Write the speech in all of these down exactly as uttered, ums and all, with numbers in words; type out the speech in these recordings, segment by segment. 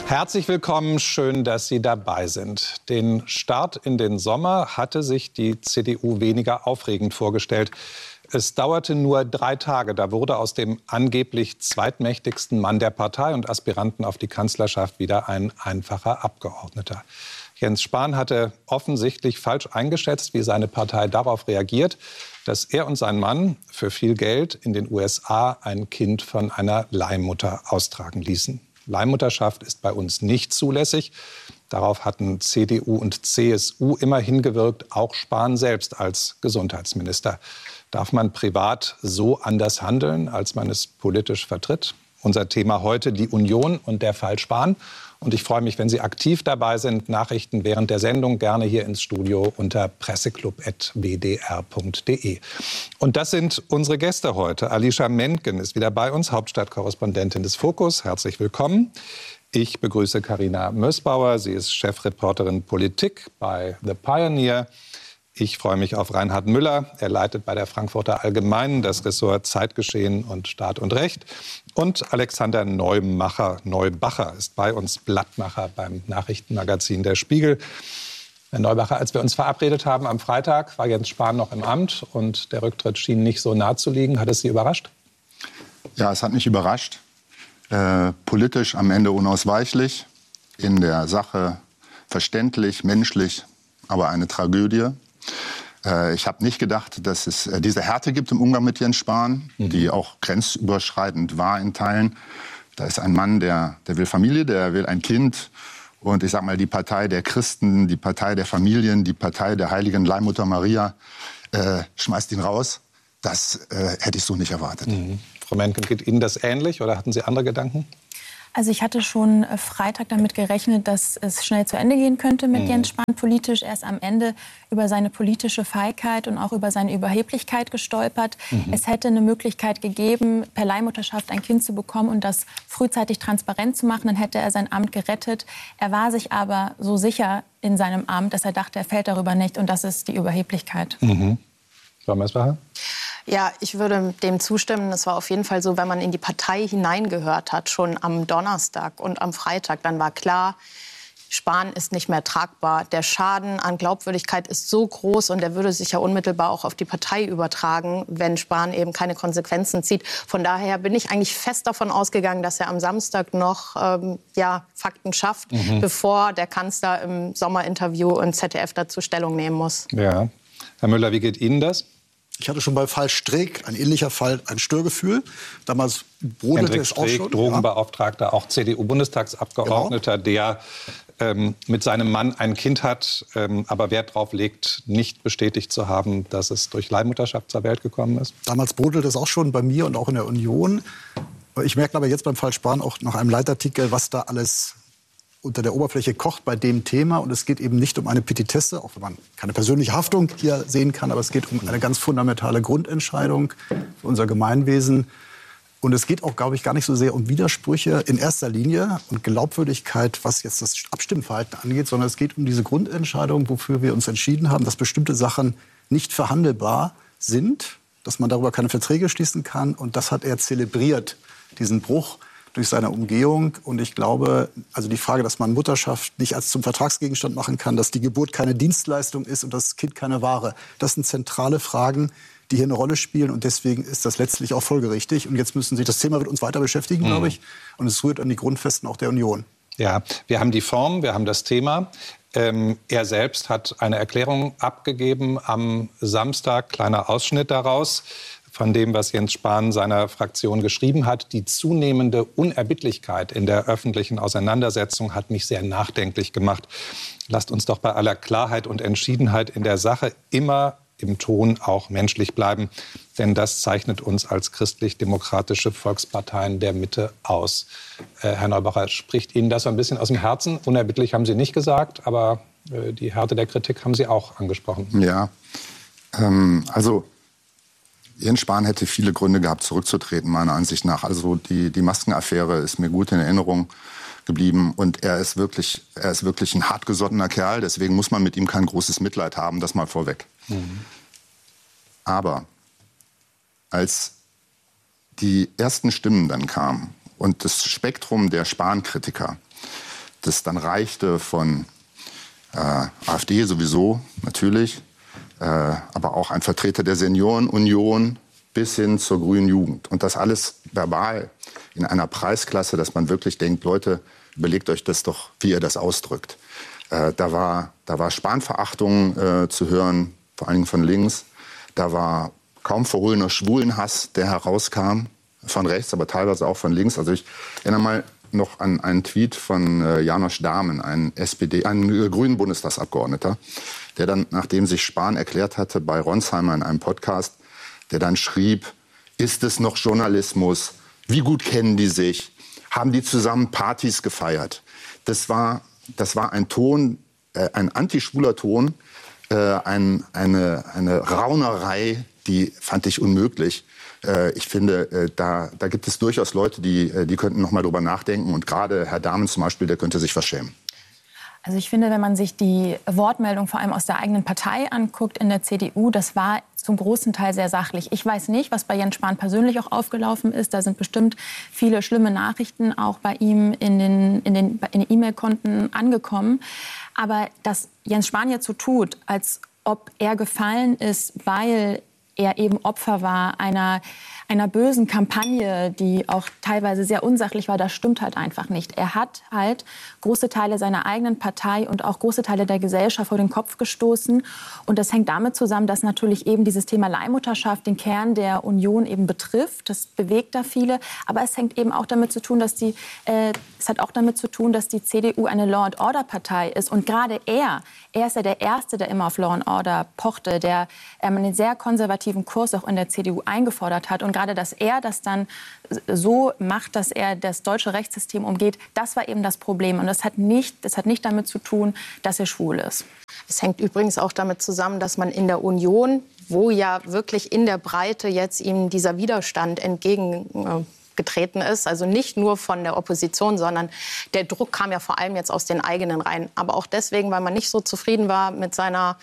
Herzlich willkommen, schön, dass Sie dabei sind. Den Start in den Sommer hatte sich die C D U weniger aufregend vorgestellt. Es dauerte nur drei Tage, da wurde aus dem angeblich zweitmächtigsten Mann der Partei und Aspiranten auf die Kanzlerschaft wieder ein einfacher Abgeordneter. Jens Spahn hatte offensichtlich falsch eingeschätzt, wie seine Partei darauf reagiert, dass er und sein Mann für viel Geld in den U S A ein Kind von einer Leihmutter austragen ließen. Leihmutterschaft ist bei uns nicht zulässig. Darauf hatten C D U und C S U immer hingewirkt, auch Spahn selbst als Gesundheitsminister. Darf man privat so anders handeln, als man es politisch vertritt? Unser Thema heute die Union und der Fall Spahn. Und ich freue mich, wenn Sie aktiv dabei sind. Nachrichten während der Sendung gerne hier ins Studio unter presseclub punkt w d r punkt d e. Und das sind unsere Gäste heute. Alicia Mentgen ist wieder bei uns, Hauptstadtkorrespondentin des Fokus. Herzlich willkommen. Ich begrüße Carina Mössbauer. Sie ist Chefreporterin Politik bei The Pioneer. Ich freue mich auf Reinhard Müller. Er leitet bei der Frankfurter Allgemeinen das Ressort Zeitgeschehen und Staat und Recht. Und Alexander Neumacher, Neubacher ist bei uns, Blattmacher beim Nachrichtenmagazin Der Spiegel. Herr Neubacher, als wir uns verabredet haben am Freitag, war Jens Spahn noch im Amt und der Rücktritt schien nicht so nah zu liegen. Hat es Sie überrascht? Ja, es hat mich überrascht. Äh, politisch am Ende unausweichlich, in der Sache verständlich, menschlich, aber eine Tragödie. Ich habe nicht gedacht, dass es diese Härte gibt im Umgang mit Jens Spahn, mhm. die auch grenzüberschreitend war in Teilen. Da ist ein Mann, der, der will Familie, der will ein Kind. Und ich sag mal, die Partei der Christen, die Partei der Familien, die Partei der heiligen Leihmutter Maria äh, schmeißt ihn raus. Das äh, hätte ich so nicht erwartet. Mhm. Frau Mentgen, geht Ihnen das ähnlich oder hatten Sie andere Gedanken? Also ich hatte schon Freitag damit gerechnet, dass es schnell zu Ende gehen könnte mit mhm. Jens Spahn politisch. Er ist am Ende über seine politische Feigheit und auch über seine Überheblichkeit gestolpert. Mhm. Es hätte eine Möglichkeit gegeben, per Leihmutterschaft ein Kind zu bekommen und das frühzeitig transparent zu machen. Dann hätte er sein Amt gerettet. Er war sich aber so sicher in seinem Amt, dass er dachte, er fällt darüber nicht. Und das ist die Überheblichkeit. Mhm. Frau Mössbauer? Ja, ich würde dem zustimmen. Es war auf jeden Fall so, wenn man in die Partei hineingehört hat, schon am Donnerstag und am Freitag, dann war klar, Spahn ist nicht mehr tragbar. Der Schaden an Glaubwürdigkeit ist so groß und der würde sich ja unmittelbar auch auf die Partei übertragen, wenn Spahn eben keine Konsequenzen zieht. Von daher bin ich eigentlich fest davon ausgegangen, dass er am Samstag noch ähm, ja, Fakten schafft, mhm. bevor der Kanzler im Sommerinterview im Z D F dazu Stellung nehmen muss. Ja. Herr Müller, wie geht Ihnen das? Ich hatte schon bei Fall Streeck, ein ähnlicher Fall, ein Störgefühl. Damals brodelte es auch schon. Drogenbeauftragter, ja. Auch C D U-Bundestagsabgeordneter, genau. der ähm, mit seinem Mann ein Kind hat, ähm, aber Wert darauf legt, nicht bestätigt zu haben, dass es durch Leihmutterschaft zur Welt gekommen ist. Damals brodelte es auch schon bei mir und auch in der Union. Ich merke aber jetzt beim Fall Spahn auch nach einem Leitartikel, was da alles unter der Oberfläche kocht bei dem Thema. Und es geht eben nicht um eine Petitesse, auch wenn man keine persönliche Haftung hier sehen kann, aber es geht um eine ganz fundamentale Grundentscheidung für unser Gemeinwesen. Und es geht auch, glaube ich, gar nicht so sehr um Widersprüche in erster Linie und Glaubwürdigkeit, was jetzt das Abstimmverhalten angeht, sondern es geht um diese Grundentscheidung, wofür wir uns entschieden haben, dass bestimmte Sachen nicht verhandelbar sind, dass man darüber keine Verträge schließen kann. Und das hat er zelebriert, diesen Bruch durch seine Umgehung. Und ich glaube, also die Frage, dass man Mutterschaft nicht als zum Vertragsgegenstand machen kann, dass die Geburt keine Dienstleistung ist und das Kind keine Ware, das sind zentrale Fragen, die hier eine Rolle spielen. Und deswegen ist das letztlich auch folgerichtig. Und jetzt müssen sich, das Thema wird uns weiter beschäftigen, mhm. glaube ich. Und es rührt an die Grundfesten auch der Union. Ja, wir haben die Form, wir haben das Thema. Ähm, er selbst hat eine Erklärung abgegeben am Samstag, kleiner Ausschnitt daraus, von dem, was Jens Spahn seiner Fraktion geschrieben hat. Die zunehmende Unerbittlichkeit in der öffentlichen Auseinandersetzung hat mich sehr nachdenklich gemacht. Lasst uns doch bei aller Klarheit und Entschiedenheit in der Sache immer im Ton auch menschlich bleiben. Denn das zeichnet uns als christlich-demokratische Volksparteien der Mitte aus. Äh, Herr Neubacher, spricht Ihnen das so ein bisschen aus dem Herzen? Unerbittlich haben Sie nicht gesagt, aber äh, die Härte der Kritik haben Sie auch angesprochen. Ja, ähm, also Jens Spahn hätte viele Gründe gehabt, zurückzutreten, meiner Ansicht nach. Also die, die Maskenaffäre ist mir gut in Erinnerung geblieben. Und er ist wirklich, er ist wirklich ein hartgesottener Kerl. Deswegen muss man mit ihm kein großes Mitleid haben, das mal vorweg. Mhm. Aber als die ersten Stimmen dann kamen und das Spektrum der Spahn-Kritiker das dann reichte von äh, AfD sowieso, natürlich, äh, aber auch ein Vertreter der Seniorenunion bis hin zur Grünen Jugend. Und das alles verbal in einer Preisklasse, dass man wirklich denkt, Leute, überlegt euch das doch, wie ihr das ausdrückt. Äh, da war, da war Spahn-Verachtung äh, zu hören, vor allen Dingen von links. Da war kaum verhohlener Schwulenhass, der herauskam, von rechts, aber teilweise auch von links. Also ich erinnere mal noch an einen Tweet von äh, Janosch Dahmen, ein S P D, ein äh, grünen Bundestagsabgeordneter, der dann, nachdem sich Spahn erklärt hatte bei Ronsheimer in einem Podcast, der dann schrieb, ist es noch Journalismus? Wie gut kennen die sich? Haben die zusammen Partys gefeiert? Das war, das war ein Ton, äh, ein antischwuler Ton, äh, ein, eine, eine Raunerei, die fand ich unmöglich. Äh, ich finde, äh, da, da gibt es durchaus Leute, die, äh, die könnten noch mal drüber nachdenken. Und gerade Herr Dahmen zum Beispiel, der könnte sich verschämen. Also ich finde, wenn man sich die Wortmeldung vor allem aus der eigenen Partei anguckt in der C D U, das war zum großen Teil sehr sachlich. Ich weiß nicht, was bei Jens Spahn persönlich auch aufgelaufen ist. Da sind bestimmt viele schlimme Nachrichten auch bei ihm in den, in den, in den E-Mail-Konten angekommen. Aber dass Jens Spahn jetzt so tut, als ob er gefallen ist, weil er eben Opfer war einer, einer bösen Kampagne, die auch teilweise sehr unsachlich war, das stimmt halt einfach nicht. Er hat halt große Teile seiner eigenen Partei und auch große Teile der Gesellschaft vor den Kopf gestoßen. Und das hängt damit zusammen, dass natürlich eben dieses Thema Leihmutterschaft den Kern der Union eben betrifft. Das bewegt da viele. Aber es hängt eben auch damit zu tun, dass die, äh, es hat auch damit zu tun, dass die C D U eine Law-and-Order-Partei ist. Und gerade er, er ist ja der Erste, der immer auf Law and Order pochte, der ähm, einen sehr konservativen Kurs auch in der C D U eingefordert hat. Und gerade, dass er das dann so macht, dass er das deutsche Rechtssystem umgeht, das war eben das Problem. Und das hat nicht, das hat nicht damit zu tun, dass er schwul ist. Es hängt übrigens auch damit zusammen, dass man in der Union, wo ja wirklich in der Breite jetzt ihm dieser Widerstand entgegen getreten ist, also nicht nur von der Opposition, sondern der Druck kam ja vor allem jetzt aus den eigenen Reihen. Aber auch deswegen, weil man nicht so zufrieden war mit seiner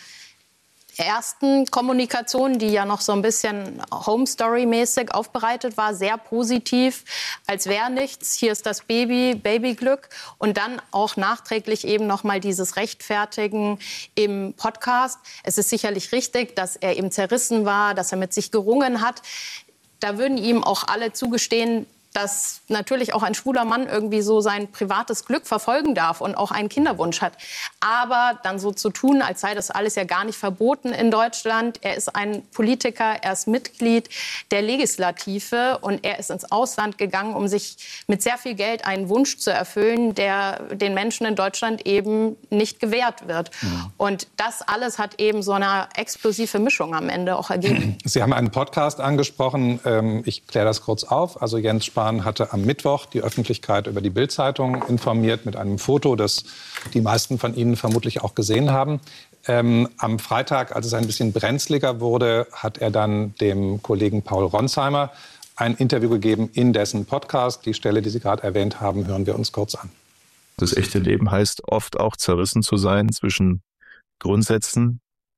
ersten Kommunikation, die ja noch so ein bisschen Home-Story-mäßig aufbereitet war, sehr positiv, als wäre nichts, hier ist das Baby, Babyglück. Und dann auch nachträglich eben noch mal dieses Rechtfertigen im Podcast. Es ist sicherlich richtig, dass er eben zerrissen war, dass er mit sich gerungen hat. Da würden ihm auch alle zugestehen, dass natürlich auch ein schwuler Mann irgendwie so sein privates Glück verfolgen darf und auch einen Kinderwunsch hat. Aber dann so zu tun, als sei das alles ja gar nicht verboten in Deutschland. Er ist ein Politiker, er ist Mitglied der Legislative und er ist ins Ausland gegangen, um sich mit sehr viel Geld einen Wunsch zu erfüllen, der den Menschen in Deutschland eben nicht gewährt wird. Ja. Und das alles hat eben so eine explosive Mischung am Ende auch ergeben. Sie haben einen Podcast angesprochen. Ich kläre das kurz auf. Also Jens Spahn hatte am Mittwoch die Öffentlichkeit über die Bild-Zeitung informiert mit einem Foto, das die meisten von Ihnen vermutlich auch gesehen haben. Ähm, am Freitag, als es ein bisschen brenzliger wurde, hat er dann dem Kollegen Paul Ronsheimer ein Interview gegeben in dessen Podcast. Die Stelle, die Sie gerade erwähnt haben, hören wir uns kurz an. Das echte Leben heißt oft auch zerrissen zu sein zwischen Grundsätzen,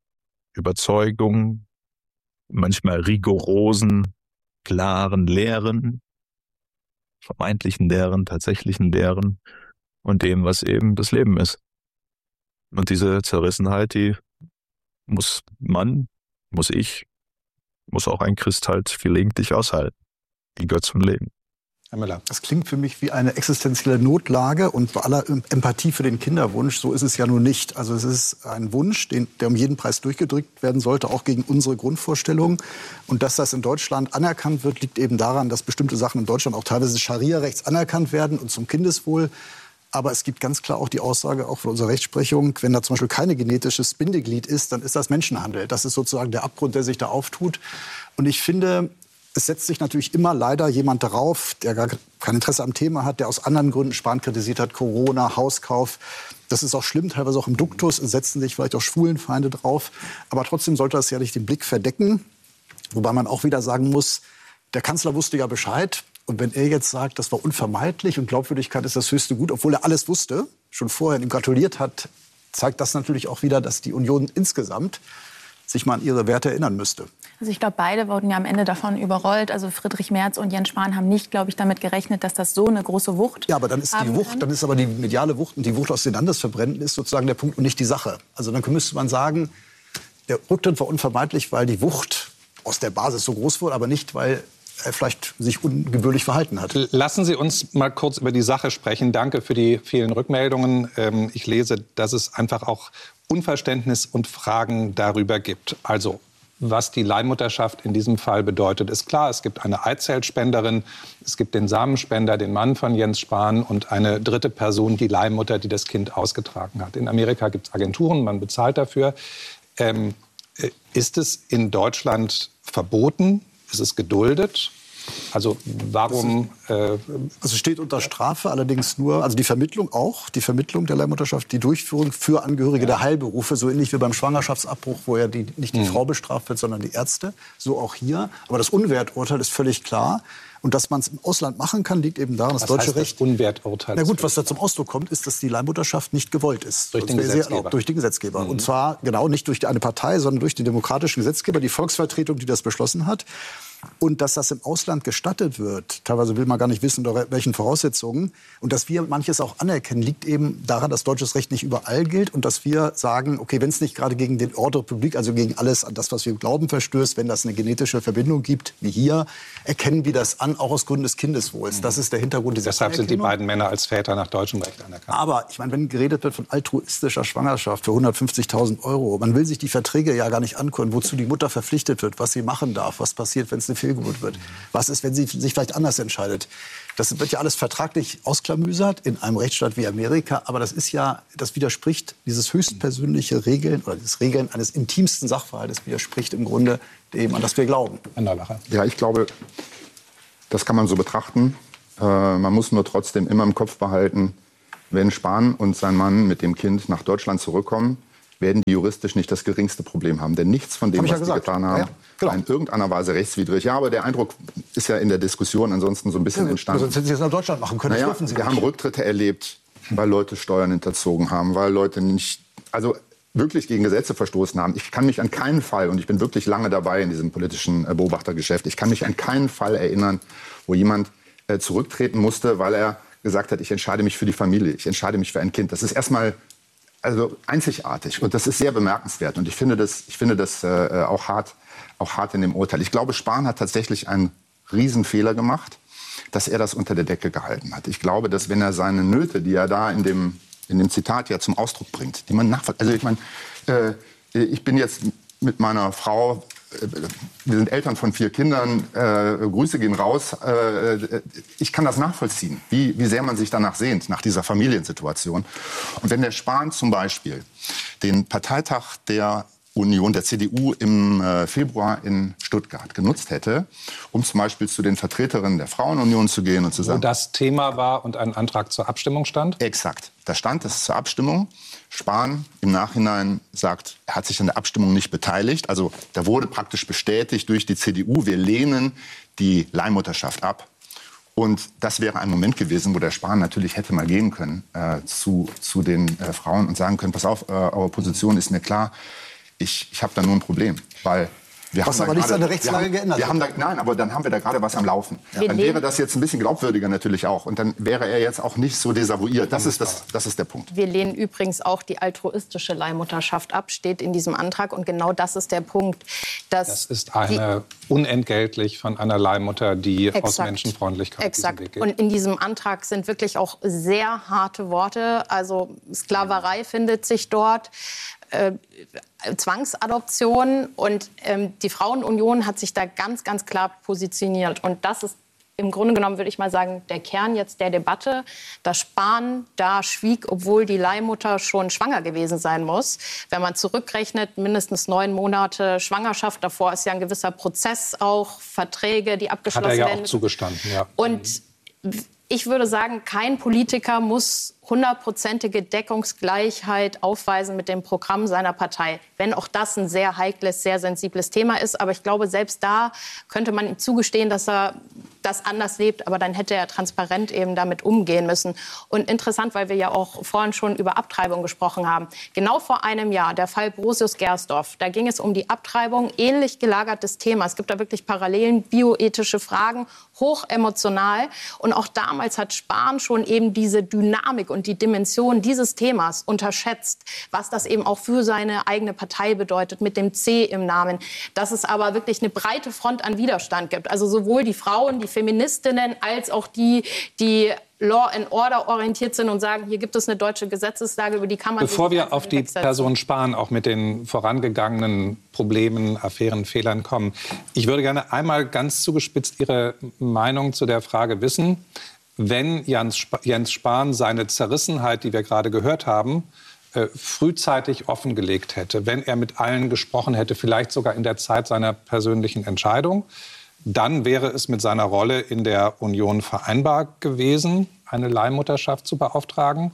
Überzeugungen, manchmal rigorosen, klaren Lehren, vermeintlichen Lehren, tatsächlichen Lehren und dem, was eben das Leben ist. Und diese Zerrissenheit, die muss man, muss ich, muss auch ein Christ halt gelegentlich aushalten. Die gehört zum Leben. Herr Müller. Das klingt für mich wie eine existenzielle Notlage und bei aller Empathie für den Kinderwunsch, so ist es ja nun nicht. Also es ist ein Wunsch, den, der um jeden Preis durchgedrückt werden sollte, auch gegen unsere Grundvorstellungen. Und dass das in Deutschland anerkannt wird, liegt eben daran, dass bestimmte Sachen in Deutschland auch teilweise Scharia-rechts anerkannt werden und zum Kindeswohl. Aber es gibt ganz klar auch die Aussage, auch von unserer Rechtsprechung, wenn da zum Beispiel kein genetisches Bindeglied ist, dann ist das Menschenhandel. Das ist sozusagen der Abgrund, der sich da auftut. Und ich finde, es setzt sich natürlich immer leider jemand darauf, der gar kein Interesse am Thema hat, der aus anderen Gründen Spahn kritisiert hat, Corona, Hauskauf. Das ist auch schlimm, teilweise auch im Duktus. Es setzen sich vielleicht auch Schwulenfeinde drauf. Aber trotzdem sollte das ja nicht den Blick verdecken. Wobei man auch wieder sagen muss, der Kanzler wusste ja Bescheid. Und wenn er jetzt sagt, das war unvermeidlich und Glaubwürdigkeit ist das höchste Gut, obwohl er alles wusste, schon vorher ihm gratuliert hat, zeigt das natürlich auch wieder, dass die Union insgesamt sich mal an ihre Werte erinnern müsste. Also ich glaube, beide wurden ja am Ende davon überrollt. Also Friedrich Merz und Jens Spahn haben nicht, glaube ich, damit gerechnet, dass das so eine große Wucht Ja, aber dann ist die Wucht, kann. dann ist aber die mediale Wucht und die Wucht aus den Landesverbänden ist sozusagen der Punkt und nicht die Sache. Also dann müsste man sagen, der Rücktritt war unvermeidlich, weil die Wucht aus der Basis so groß wurde, aber nicht, weil er vielleicht sich ungebührlich verhalten hat. Lassen Sie uns mal kurz über die Sache sprechen. Danke für die vielen Rückmeldungen. Ich lese, dass es einfach auch Unverständnis und Fragen darüber gibt. Also, was die Leihmutterschaft in diesem Fall bedeutet, ist klar. Es gibt eine Eizellspenderin, es gibt den Samenspender, den Mann von Jens Spahn und eine dritte Person, die Leihmutter, die das Kind ausgetragen hat. In Amerika gibt es Agenturen, man bezahlt dafür. Ähm, ist es in Deutschland verboten? Ist es geduldet? Also warum? Äh also steht unter Strafe, allerdings nur, also die Vermittlung auch, die Vermittlung der Leihmutterschaft, die Durchführung für Angehörige ja. der Heilberufe, so ähnlich wie beim Schwangerschaftsabbruch, wo ja die, nicht die mhm. Frau bestraft wird, sondern die Ärzte, so auch hier. Aber das Unwerturteil ist völlig klar. Und dass man es im Ausland machen kann, liegt eben daran, dass was deutsche heißt Recht. Das Unwerturteil. Na gut, was da zum Ausdruck kommt, ist, dass die Leihmutterschaft nicht gewollt ist. Durch den Gesetzgeber. Durch den Gesetzgeber. Mhm. Und zwar genau nicht durch eine Partei, sondern durch den demokratischen Gesetzgeber, die Volksvertretung, die das beschlossen hat. Und dass das im Ausland gestattet wird, teilweise will man gar nicht wissen, unter welchen Voraussetzungen. Und dass wir manches auch anerkennen, liegt eben daran, dass deutsches Recht nicht überall gilt. Und dass wir sagen, okay, wenn es nicht gerade gegen den Ordre public, also gegen alles, an das, was wir glauben, verstößt, wenn das eine genetische Verbindung gibt, wie hier, erkennen wir das an, auch aus Gründen des Kindeswohls. Das ist der Hintergrund dieser Deshalb sind die beiden Männer als Väter nach deutschem Recht anerkannt. Aber ich meine, wenn geredet wird von altruistischer Schwangerschaft für hundertfünfzigtausend Euro, man will sich die Verträge ja gar nicht angucken, wozu die Mutter verpflichtet wird, was sie machen darf, was passiert, wenn es eine Fehlgeburt wird. Was ist, wenn sie sich vielleicht anders entscheidet? Das wird ja alles vertraglich ausklamüsert in einem Rechtsstaat wie Amerika. Aber das ist ja, das widerspricht, dieses höchstpersönliche Regeln oder das Regeln eines intimsten Sachverhaltes widerspricht im Grunde dem, an das wir glauben. Ja, ich glaube, das kann man so betrachten. Äh, man muss nur trotzdem immer im Kopf behalten, wenn Spahn und sein Mann mit dem Kind nach Deutschland zurückkommen, werden die juristisch nicht das geringste Problem haben. Denn nichts von dem, Hab was ja sie getan haben, ja, genau. war in irgendeiner Weise rechtswidrig. Ja, aber der Eindruck ist ja in der Diskussion ansonsten so ein bisschen ja, entstanden. Sonst hätten sie es nach Deutschland machen können. Naja, das dürfen sie wir nicht. haben Rücktritte erlebt, weil Leute Steuern hinterzogen haben, weil Leute nicht, also wirklich gegen Gesetze verstoßen haben. Ich kann mich an keinen Fall, und ich bin wirklich lange dabei in diesem politischen Beobachtergeschäft, ich kann mich an keinen Fall erinnern, wo jemand äh, zurücktreten musste, weil er gesagt hat, ich entscheide mich für die Familie, ich entscheide mich für ein Kind. Das ist erstmal also einzigartig und das ist sehr bemerkenswert. Und ich finde das, ich finde das äh, auch, hart, auch hart in dem Urteil. Ich glaube, Spahn hat tatsächlich einen Riesenfehler gemacht, dass er das unter der Decke gehalten hat. Ich glaube, dass wenn er seine Nöte, die er da in dem, in dem Zitat ja zum Ausdruck bringt, die man nachvollzieht. Also ich meine, äh, ich bin jetzt mit meiner Frau, äh, wir sind Eltern von vier Kindern, äh, Grüße gehen raus. Äh, ich kann das nachvollziehen, wie, wie sehr man sich danach sehnt, nach dieser Familiensituation. Und wenn der Spahn zum Beispiel den Parteitag der Union, der C D U im äh, Februar in Stuttgart genutzt hätte, um zum Beispiel zu den Vertreterinnen der Frauenunion zu gehen und zu sagen... Wo das Thema war und ein Antrag zur Abstimmung stand? Exakt. Da stand es zur Abstimmung. Spahn im Nachhinein sagt, er hat sich an der Abstimmung nicht beteiligt. Also da wurde praktisch bestätigt durch die C D U, wir lehnen die Leihmutterschaft ab. Und das wäre ein Moment gewesen, wo der Spahn natürlich hätte mal gehen können äh, zu, zu den äh, Frauen und sagen können, pass auf, äh, eure Position ist mir klar. Ich, ich habe da nur ein Problem, weil wir was haben aber nichts an der wir Rechtslage haben, geändert wir haben da, Nein, aber dann haben wir da gerade was am Laufen. Ja. Dann wäre das jetzt ein bisschen glaubwürdiger natürlich auch. Und dann wäre er jetzt auch nicht so desavouiert. Das ist, das, das ist der Punkt. Wir lehnen übrigens auch die altruistische Leihmutterschaft ab, steht in diesem Antrag. Und genau das ist der Punkt. Dass das ist eine unentgeltlich von einer Leihmutter, die exakt, aus Menschenfreundlichkeit exakt. diesen Weg geht. Und in diesem Antrag sind wirklich auch sehr harte Worte. Also Sklaverei findet sich dort. Äh, Zwangsadoption und ähm, die Frauenunion hat sich da ganz, ganz klar positioniert. Und das ist im Grunde genommen, würde ich mal sagen, der Kern jetzt der Debatte, dass Spahn da schwieg, obwohl die Leihmutter schon schwanger gewesen sein muss. Wenn man zurückrechnet, mindestens neun Monate Schwangerschaft, davor ist ja ein gewisser Prozess auch, Verträge, die abgeschlossen werden. Hat er ja werden. auch zugestanden, ja. Und ich würde sagen, kein Politiker muss hundertprozentige Deckungsgleichheit aufweisen mit dem Programm seiner Partei. Wenn auch das ein sehr heikles, sehr sensibles Thema ist. Aber ich glaube, selbst da könnte man ihm zugestehen, dass er das anders lebt. Aber dann hätte er transparent eben damit umgehen müssen. Und interessant, weil wir ja auch vorhin schon über Abtreibung gesprochen haben. Genau vor einem Jahr, der Fall Brosius-Gersdorf, da ging es um die Abtreibung, ähnlich gelagertes Thema. Es gibt da wirklich Parallelen, bioethische Fragen, hoch emotional. Und auch damals hat Spahn schon eben diese Dynamik und die Dimension dieses Themas unterschätzt, was das eben auch für seine eigene Partei bedeutet, mit dem C im Namen. Dass es aber wirklich eine breite Front an Widerstand gibt. Also sowohl die Frauen, die Feministinnen, als auch die, die Law and Order orientiert sind und sagen, hier gibt es eine deutsche Gesetzeslage, über die kann man... Bevor wir auf die Person Spahn auch mit den vorangegangenen Problemen, Affären, Fehlern kommen, ich würde gerne einmal ganz zugespitzt Ihre Meinung zu der Frage wissen, wenn Jens, Sp- Jens Spahn seine Zerrissenheit, die wir gerade gehört haben, äh, frühzeitig offengelegt hätte, wenn er mit allen gesprochen hätte, vielleicht sogar in der Zeit seiner persönlichen Entscheidung, dann wäre es mit seiner Rolle in der Union vereinbar gewesen, eine Leihmutterschaft zu beauftragen?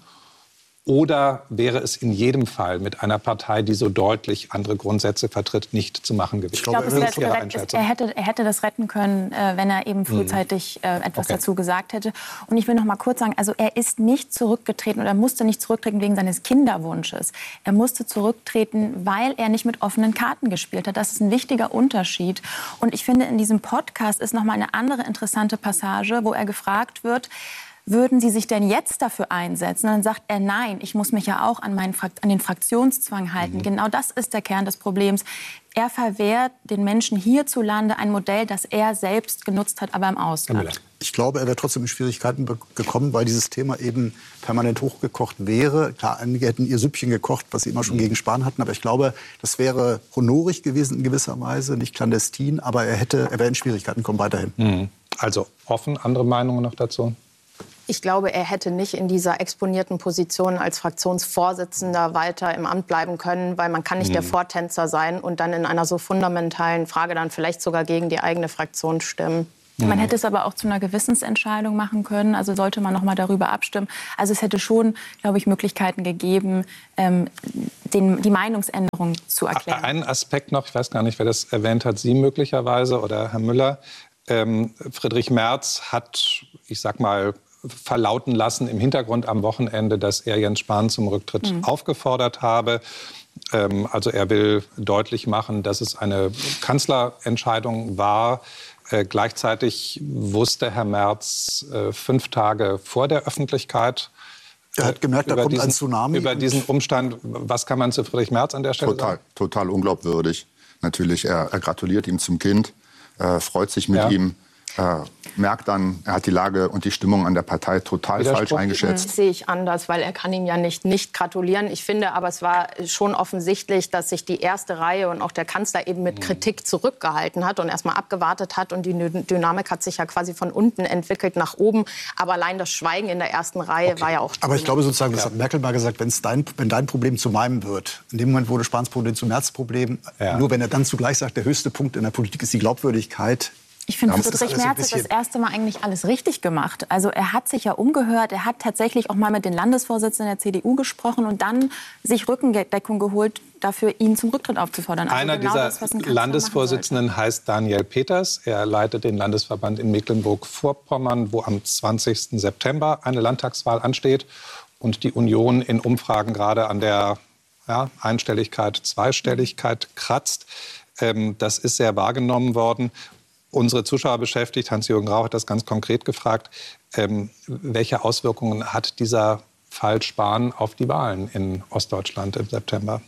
Oder wäre es in jedem Fall mit einer Partei, die so deutlich andere Grundsätze vertritt, nicht zu machen gewesen? Ich glaube, es wäre korrekt. Er hätte, er hätte das retten können, äh, wenn er eben frühzeitig äh, etwas okay. dazu gesagt hätte. Und ich will noch mal kurz sagen, also er ist nicht zurückgetreten oder musste nicht zurücktreten wegen seines Kinderwunsches. Er musste zurücktreten, weil er nicht mit offenen Karten gespielt hat. Das ist ein wichtiger Unterschied. Und ich finde, in diesem Podcast ist noch mal eine andere interessante Passage, wo er gefragt wird, würden Sie sich denn jetzt dafür einsetzen? Und dann sagt er, nein, ich muss mich ja auch an, meinen Frakt- an den Fraktionszwang halten. Mhm. Genau das ist der Kern des Problems. Er verwehrt den Menschen hierzulande ein Modell, das er selbst genutzt hat, aber im Ausland. Ich glaube, er wäre trotzdem in Schwierigkeiten gekommen, weil dieses Thema eben permanent hochgekocht wäre. Klar, einige hätten ihr Süppchen gekocht, was sie immer schon gegen Spahn hatten. Aber ich glaube, das wäre honorig gewesen in gewisser Weise, nicht clandestin. Aber er, hätte, er wäre in Schwierigkeiten gekommen weiterhin. Mhm. Also offen, andere Meinungen noch dazu? Ich glaube, er hätte nicht in dieser exponierten Position als Fraktionsvorsitzender weiter im Amt bleiben können, weil man kann nicht mhm. der Vortänzer sein und dann in einer so fundamentalen Frage dann vielleicht sogar gegen die eigene Fraktion stimmen. Man hätte es aber auch zu einer Gewissensentscheidung machen können. Also sollte man noch mal darüber abstimmen. Also es hätte schon, glaube ich, Möglichkeiten gegeben, ähm, den, die Meinungsänderung zu erklären. Einen Aspekt noch, ich weiß gar nicht, wer das erwähnt hat, Sie möglicherweise oder Herr Müller. Ähm, Friedrich Merz hat, ich sag mal, verlauten lassen im Hintergrund am Wochenende, dass er Jens Spahn zum Rücktritt mhm. aufgefordert habe. Ähm, also er will deutlich machen, dass es eine Kanzlerentscheidung war. Äh, gleichzeitig wusste Herr Merz äh, fünf Tage vor der Öffentlichkeit, er hat gemerkt, da kommt diesen, ein Tsunami. Über diesen Umstand, was kann man zu Friedrich Merz an der Stelle total, sagen? Total unglaubwürdig. Natürlich, er, er gratuliert ihm zum Kind, äh, freut sich mit ja. ihm. Äh, merkt dann, er hat die Lage und die Stimmung an der Partei total falsch eingeschätzt. Das sehe ich anders, weil er kann ihm ja nicht nicht gratulieren. Ich finde aber, es war schon offensichtlich, dass sich die erste Reihe und auch der Kanzler eben mit Kritik zurückgehalten hat und erstmal abgewartet hat. Und die Dynamik hat sich ja quasi von unten entwickelt nach oben. Aber allein das Schweigen in der ersten Reihe okay. war ja auch... Aber ich glaube sozusagen, das hat Merkel mal gesagt, wenn's dein, wenn dein Problem zu meinem wird. In dem Moment wurde Spahns Problem zu Merz Problem. Ja. Nur wenn er dann zugleich sagt, der höchste Punkt in der Politik ist die Glaubwürdigkeit. Ich finde, Friedrich Merz hat das erste Mal eigentlich alles richtig gemacht. Also er hat sich ja umgehört, er hat tatsächlich auch mal mit den Landesvorsitzenden der C D U gesprochen und dann sich Rückendeckung geholt, dafür ihn zum Rücktritt aufzufordern. Also Einer genau dieser das, was ein Landesvorsitzenden heißt Daniel Peters. Er leitet den Landesverband in Mecklenburg-Vorpommern, wo am zwanzigsten September eine Landtagswahl ansteht und die Union in Umfragen gerade an der ja, Einstelligkeit, Zweistelligkeit kratzt. Ähm, das ist sehr wahrgenommen worden. Unsere Zuschauer beschäftigt, Hans-Jürgen Rau hat das ganz konkret gefragt, ähm, welche Auswirkungen hat dieser Fall Spahn auf die Wahlen in Ostdeutschland im September?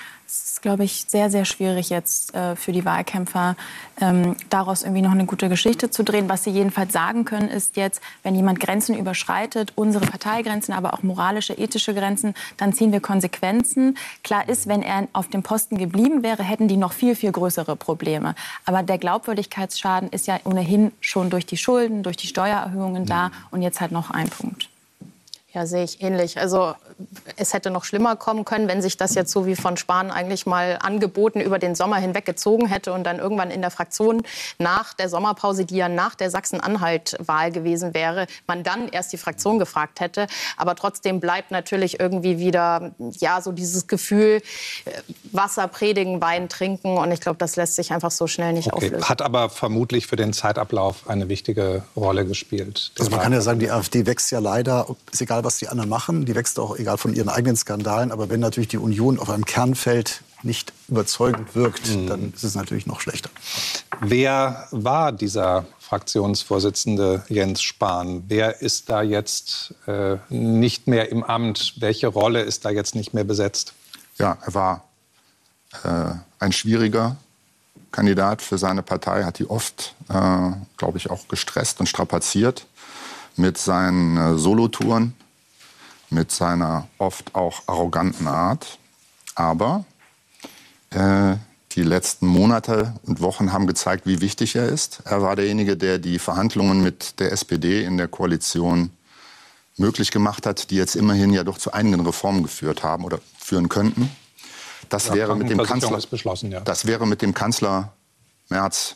Es ist, glaube ich, sehr, sehr schwierig jetzt äh, für die Wahlkämpfer, ähm, daraus irgendwie noch eine gute Geschichte zu drehen. Was sie jedenfalls sagen können, ist jetzt, wenn jemand Grenzen überschreitet, unsere Parteigrenzen, aber auch moralische, ethische Grenzen, dann ziehen wir Konsequenzen. Klar ist, wenn er auf dem Posten geblieben wäre, hätten die noch viel, viel größere Probleme. Aber der Glaubwürdigkeitsschaden ist ja ohnehin schon durch die Schulden, durch die Steuererhöhungen da. Und jetzt halt noch ein Punkt. Ja, sehe ich ähnlich. Also es hätte noch schlimmer kommen können, wenn sich das jetzt so wie von Spahn eigentlich mal angeboten über den Sommer hinweg gezogen hätte und dann irgendwann in der Fraktion nach der Sommerpause, die ja nach der Sachsen-Anhalt-Wahl gewesen wäre, man dann erst die Fraktion gefragt hätte. Aber trotzdem bleibt natürlich irgendwie wieder ja so dieses Gefühl, Wasser predigen, Wein trinken. Und ich glaube, das lässt sich einfach so schnell nicht okay. auflösen. Hat aber vermutlich für den Zeitablauf eine wichtige Rolle gespielt. Also man kann ja sagen, die AfD wächst ja leider, ist egal, was die anderen machen, die wächst auch egal von ihren eigenen Skandalen. Aber wenn natürlich die Union auf einem Kernfeld nicht überzeugend wirkt, mhm. dann ist es natürlich noch schlechter. Wer war dieser Fraktionsvorsitzende Jens Spahn? Wer ist da jetzt äh, nicht mehr im Amt? Welche Rolle ist da jetzt nicht mehr besetzt? Ja, er war äh, ein schwieriger Kandidat für seine Partei, hat die oft, äh, glaube ich, auch gestresst und strapaziert mit seinen äh, Solotouren, mit seiner oft auch arroganten Art. Aber äh, die letzten Monate und Wochen haben gezeigt, wie wichtig er ist. Er war derjenige, der die Verhandlungen mit der S P D in der Koalition möglich gemacht hat, die jetzt immerhin ja doch zu einigen Reformen geführt haben oder führen könnten. Das, ja, wäre, mit dem Kanzler, ist beschlossen, ja. das wäre mit dem Kanzler Merz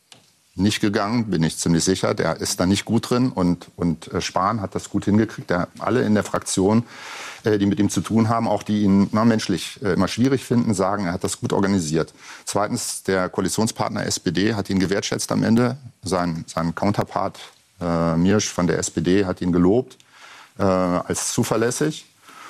nicht gegangen, bin ich ziemlich sicher. Der ist da nicht gut drin und, und Spahn hat das gut hingekriegt. Der, alle in der Fraktion, äh, die mit ihm zu tun haben, auch die ihn na, menschlich äh, immer schwierig finden, sagen, er hat das gut organisiert. Zweitens, der Koalitionspartner S P D hat ihn gewertschätzt am Ende. Sein, sein Counterpart äh, Miersch von der S P D hat ihn gelobt äh, als zuverlässig.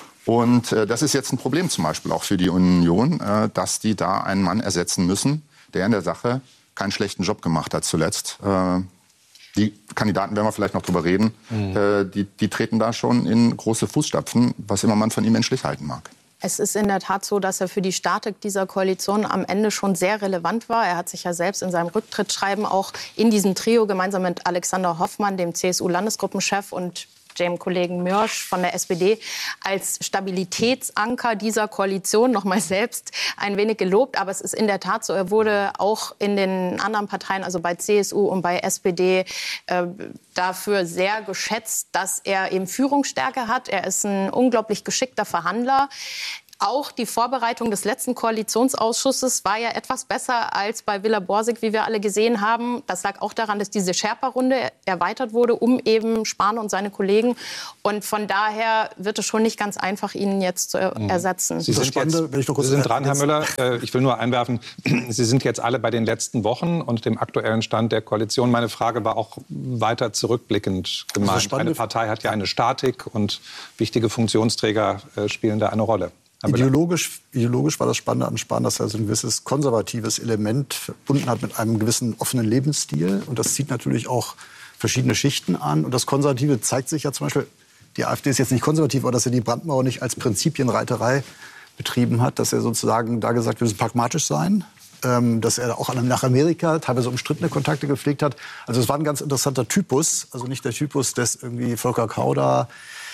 Und äh, das ist jetzt ein Problem zum Beispiel auch für die Union, äh, dass die da einen Mann ersetzen müssen, der in der Sache keinen schlechten Job gemacht hat zuletzt. Äh, die Kandidaten, werden wir vielleicht noch drüber reden, mhm. äh, die, die treten da schon in große Fußstapfen, was immer man von ihm menschlich halten mag. Es ist in der Tat so, dass er für die Statik dieser Koalition am Ende schon sehr relevant war. Er hat sich ja selbst in seinem Rücktrittsschreiben auch in diesem Trio gemeinsam mit Alexander Hoffmann, dem C S U-Landesgruppenchef, und dem Kollegen Mörsch von der S P D als Stabilitätsanker dieser Koalition noch mal selbst ein wenig gelobt. Aber es ist in der Tat so, er wurde auch in den anderen Parteien, also bei C S U und bei S P D, äh, dafür sehr geschätzt, dass er eben Führungsstärke hat. Er ist ein unglaublich geschickter Verhandler. Auch die Vorbereitung des letzten Koalitionsausschusses war ja etwas besser als bei Villa Borsig, wie wir alle gesehen haben. Das lag auch daran, dass diese Sherpa-Runde erweitert wurde, um eben Spahn und seine Kollegen. Und von daher wird es schon nicht ganz einfach, ihn jetzt zu ersetzen. Sie sind, jetzt, Sie sind dran, Herr Müller. Ich will nur einwerfen, Sie sind jetzt alle bei den letzten Wochen und dem aktuellen Stand der Koalition. Meine Frage war auch weiter zurückblickend gemeint. Eine Partei hat ja eine Statik und wichtige Funktionsträger spielen da eine Rolle. Ideologisch, ideologisch war das Spannende an Spahn, dass er so ein gewisses konservatives Element verbunden hat mit einem gewissen offenen Lebensstil. Und das zieht natürlich auch verschiedene Schichten an. Und das Konservative zeigt sich ja zum Beispiel, die AfD ist jetzt nicht konservativ, aber dass er die Brandmauer nicht als Prinzipienreiterei betrieben hat, dass er sozusagen da gesagt hat, wir müssen pragmatisch sein. Ähm, dass er auch nach Amerika teilweise umstrittene Kontakte gepflegt hat. Also es war ein ganz interessanter Typus. Also nicht der Typus des irgendwie Volker Kauder,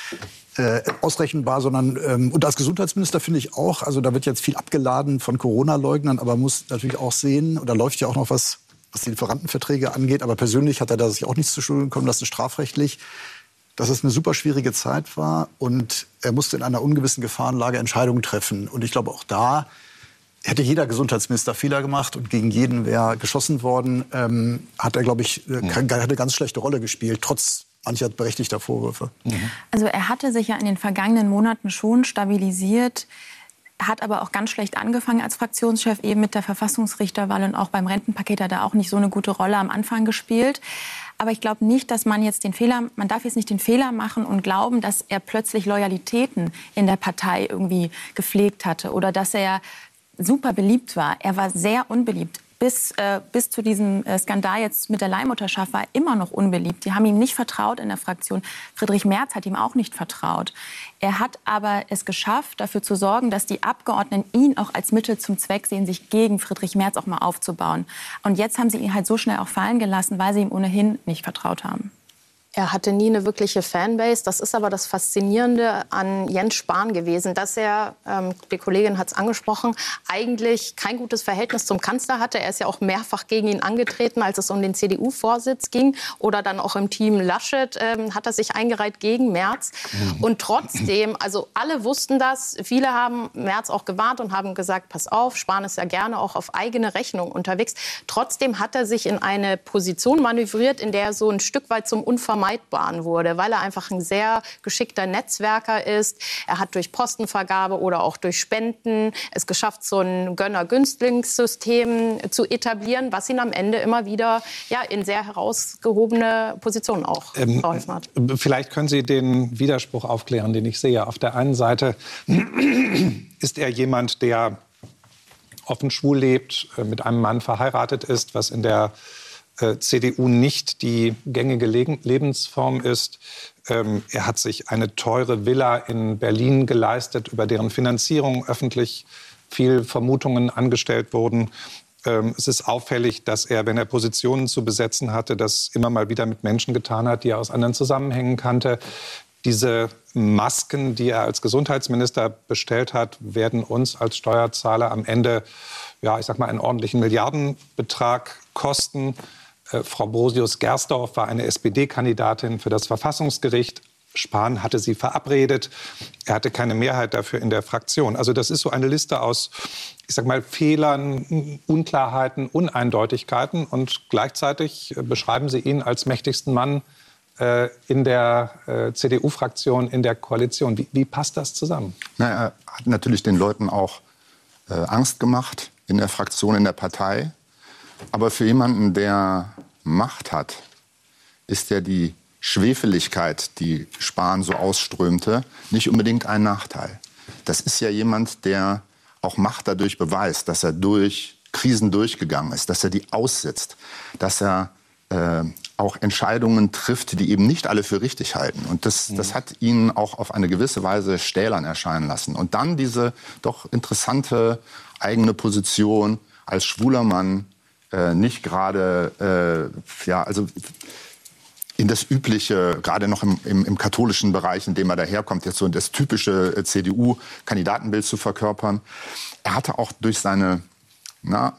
Äh, ausrechenbar, sondern ähm, und als Gesundheitsminister finde ich auch, also da wird jetzt viel abgeladen von Corona-Leugnern, aber muss natürlich auch sehen, und da läuft ja auch noch was, was die Lieferantenverträge angeht, aber persönlich hat er da sich auch nichts zu Schulden kommen lassen, strafrechtlich, dass es eine super schwierige Zeit war und er musste in einer ungewissen Gefahrenlage Entscheidungen treffen. Und ich glaube, auch da hätte jeder Gesundheitsminister Fehler gemacht und gegen jeden wäre geschossen worden, ähm, hat er, glaube ich, äh, hat eine ganz schlechte Rolle gespielt, trotz mancher berechtigter Vorwürfe. Mhm. Also er hatte sich ja in den vergangenen Monaten schon stabilisiert, hat aber auch ganz schlecht angefangen als Fraktionschef, eben mit der Verfassungsrichterwahl, und auch beim Rentenpaket hat er auch nicht so eine gute Rolle am Anfang gespielt. Aber ich glaube nicht, dass man jetzt den Fehler, man darf jetzt nicht den Fehler machen und glauben, dass er plötzlich Loyalitäten in der Partei irgendwie gepflegt hatte oder dass er super beliebt war. Er war sehr unbeliebt. Bis, äh, bis zu diesem äh, Skandal jetzt mit der Leihmutterschaft war er immer noch unbeliebt. Die haben ihm nicht vertraut in der Fraktion. Friedrich Merz hat ihm auch nicht vertraut. Er hat aber es geschafft, dafür zu sorgen, dass die Abgeordneten ihn auch als Mittel zum Zweck sehen, sich gegen Friedrich Merz auch mal aufzubauen. Und jetzt haben sie ihn halt so schnell auch fallen gelassen, weil sie ihm ohnehin nicht vertraut haben. Er hatte nie eine wirkliche Fanbase. Das ist aber das Faszinierende an Jens Spahn gewesen, dass er, ähm, die Kollegin hat es angesprochen, eigentlich kein gutes Verhältnis zum Kanzler hatte. Er ist ja auch mehrfach gegen ihn angetreten, als es um den C D U-Vorsitz ging. Oder dann auch im Team Laschet ähm, hat er sich eingereiht gegen Merz. Mhm. Und trotzdem, also alle wussten das. Viele haben Merz auch gewarnt und haben gesagt, pass auf, Spahn ist ja gerne auch auf eigene Rechnung unterwegs. Trotzdem hat er sich in eine Position manövriert, in der er so ein Stück weit zum Unvermeidbaren wurde, weil er einfach ein sehr geschickter Netzwerker ist. Er hat durch Postenvergabe oder auch durch Spenden es geschafft, so ein Gönner-Günstlings-System zu etablieren, was ihn am Ende immer wieder ja, in sehr herausgehobene Positionen auch ähm, verholfen hat. Vielleicht können Sie den Widerspruch aufklären, den ich sehe. Auf der einen Seite ist er jemand, der offen schwul lebt, mit einem Mann verheiratet ist, was in der C D U nicht die gängige Lebensform ist. Ähm, er hat sich eine teure Villa in Berlin geleistet, über deren Finanzierung öffentlich viel Vermutungen angestellt wurden. Ähm, es ist auffällig, dass er, wenn er Positionen zu besetzen hatte, das immer mal wieder mit Menschen getan hat, die er aus anderen Zusammenhängen kannte. Diese Masken, die er als Gesundheitsminister bestellt hat, werden uns als Steuerzahler am Ende, ja, ich sag mal, einen ordentlichen Milliardenbetrag kosten. Frau Brosius-Gersdorf war eine S P D-Kandidatin für das Verfassungsgericht. Spahn hatte sie verabredet. Er hatte keine Mehrheit dafür in der Fraktion. Also das ist so eine Liste aus, ich sag mal, Fehlern, Unklarheiten, Uneindeutigkeiten. Und gleichzeitig beschreiben Sie ihn als mächtigsten Mann äh, in der äh, C D U-Fraktion, in der Koalition. Wie, wie passt das zusammen? Na, er hat natürlich den Leuten auch äh, Angst gemacht in der Fraktion, in der Partei. Aber für jemanden, der Macht hat, ist ja die Schwefeligkeit, die Spahn so ausströmte, nicht unbedingt ein Nachteil. Das ist ja jemand, der auch Macht dadurch beweist, dass er durch Krisen durchgegangen ist, dass er die aussitzt, dass er äh, auch Entscheidungen trifft, die eben nicht alle für richtig halten. Und das, mhm. das hat ihn auch auf eine gewisse Weise stählern erscheinen lassen. Und dann diese doch interessante eigene Position als schwuler Mann, Äh, nicht gerade, äh, ja, also in das übliche, gerade noch im, im, im katholischen Bereich, in dem er daherkommt, jetzt so das typische C D U-Kandidatenbild zu verkörpern. Er hatte auch durch seine na,